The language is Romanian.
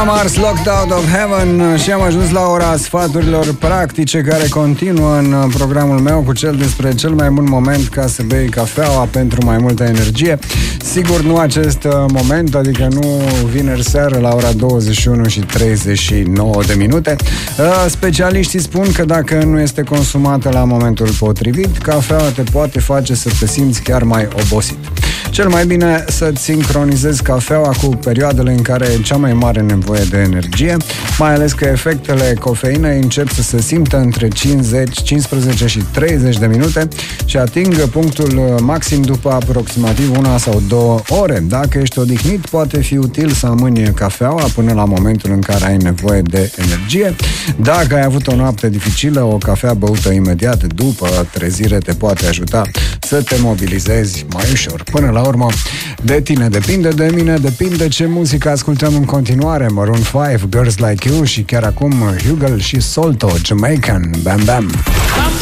Mars, Locked Out of Heaven. Și am ajuns la ora sfaturilor practice care continuă în programul meu cu cel despre cel mai bun moment ca să bei cafeaua pentru mai multă energie. Sigur, nu acest moment, adică nu vineri seară la ora 21:39. Specialiștii spun că dacă nu este consumată la momentul potrivit, cafeaua te poate face să te simți chiar mai obosit. Cel mai bine să-ți sincronizezi cafeaua cu perioadele în care e cea mai mare nevoie de energie, mai ales că efectele cofeinei încep să se simtă între 15 și 30 de minute și ating punctul maxim după aproximativ 1 sau 2 ore. Dacă ești odihnit, poate fi util să amâni cafeaua până la momentul în care ai nevoie de energie. Dacă ai avut o noapte dificilă, o cafea băută imediat după trezire te poate ajuta să te mobilizezi mai ușor. Până la urmă, de tine depinde, de mine depinde ce muzică ascultăm în continuare. Maroon 5, Girls Like You și chiar acum Hugel și Solto, Jamaican, Bam Bam.